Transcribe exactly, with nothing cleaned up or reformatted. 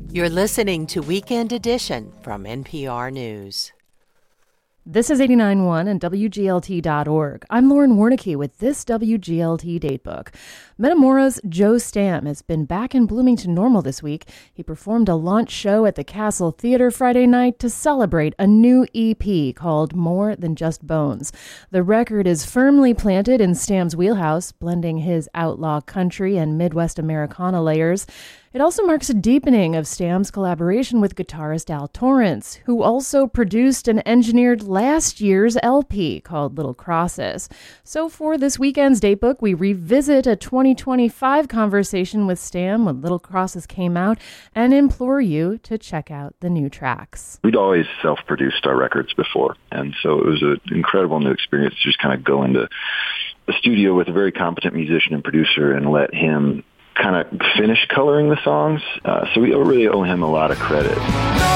You're listening to Weekend Edition from N P R News. This is eighty-nine point one and W G L T dot org. I'm Lauren Warnicki with this W G L T Datebook. Metamora's Joe Stamm has been back in Bloomington Normal this week. He performed a launch show at the Castle Theater Friday night to celebrate a new E P called More Than Just Bones. The record is firmly planted in Stamm's wheelhouse, blending his outlaw country and Midwest Americana layers. It also marks a deepening of Stamm's collaboration with guitarist Al Torrance, who also produced and engineered last year's L P called Little Crosses. So for this weekend's Datebook, we revisit a twenty twenty-five conversation with Stamm when Little Crosses came out and implore you to check out the new tracks. We'd always self-produced our records before, and so it was an incredible new experience to just kind of go into the studio with a very competent musician and producer and let him kind of finish coloring the songs. Uh, so we really owe him a lot of credit.